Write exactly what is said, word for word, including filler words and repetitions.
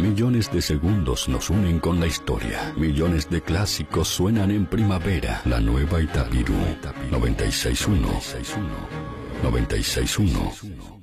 Millones de segundos nos unen con la historia. Millones de clásicos suenan en primavera. La nueva Itapirú. noventa y seis punto uno. noventa y seis punto uno.